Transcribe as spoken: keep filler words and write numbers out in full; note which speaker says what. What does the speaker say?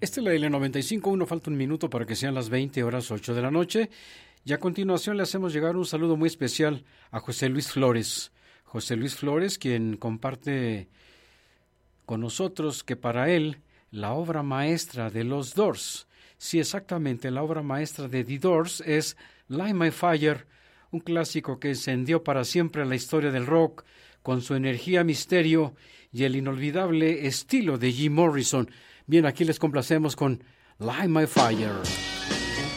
Speaker 1: Este es la L noventa y cinco, uno falta un minuto para que sean las veinte horas ocho de la noche. Y a continuación le hacemos llegar un saludo muy especial a José Luis Flores. José Luis Flores, quien comparte con nosotros que para él la obra maestra de los Doors, sí exactamente, la obra maestra de The Doors es Light My Fire, un clásico que encendió para siempre la historia del rock con su energía, misterio y el inolvidable estilo de Jim Morrison. Bien, aquí les complacemos con Light My Fire.